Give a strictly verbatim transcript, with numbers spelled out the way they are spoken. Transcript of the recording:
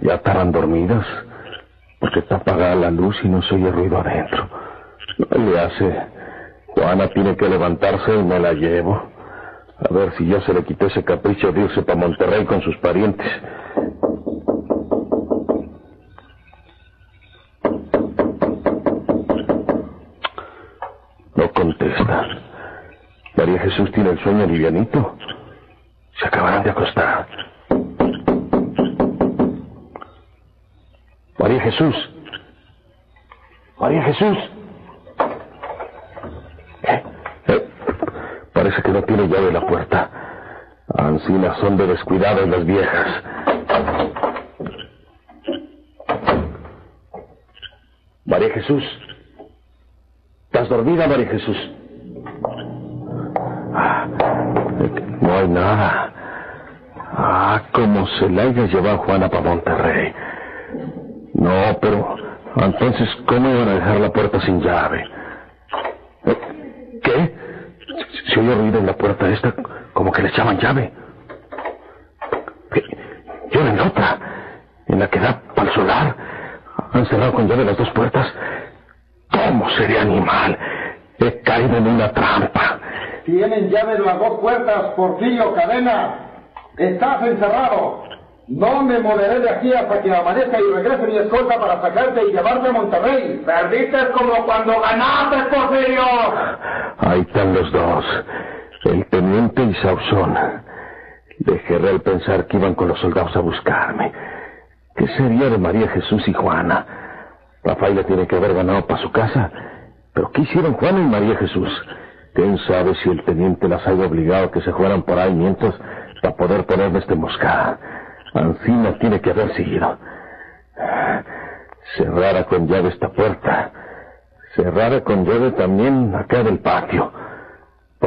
¿Ya estarán dormidas? Porque está apagada la luz y no se oye ruido adentro. No le hace. Juana tiene que levantarse y me la llevo. A ver si ya se le quitó ese capricho de irse para Monterrey con sus parientes. No contesta. María Jesús tiene el sueño livianito. Se acabarán de acostar. María Jesús. María Jesús. ¿Qué? Eh, parece que no tiene llave la puerta. Ancinas son de descuidadas las viejas. María Jesús. ¿Estás dormida, María Jesús? Ah, no hay nada. Ah, como se la haya llevado Juana para Monterrey. No, pero entonces, ¿cómo iban a dejar la puerta sin llave? ¿Qué? Se oye ruido en la puerta esta, como que le echaban llave. Yo en otra, en la que da para el solar. Han cerrado con llave las dos puertas. ¿Cómo seré animal? He caído en una trampa. Tienen llave las dos puertas, Porfirio Cadena. Estás encerrado. No me moveré de aquí hasta que amanezca y regrese mi escolta para sacarte y llevarte a Monterrey. Perdiste como cuando ganaste, Porfirio. Ahí están los dos, el teniente y Sauzón. Dejé al pensar que iban con los soldados a buscarme. ¿Qué sería de María Jesús y Juana? Rafaela tiene que haber ganado para su casa. ¿Pero qué hicieron Juana y María Jesús? ¿Quién sabe si el teniente las haya obligado a que se fueran por ahí mientras para poder ponerme esta emboscada? Ancina tiene que haber seguido. Cerrara con llave esta puerta. Cerrara con llave también acá del patio.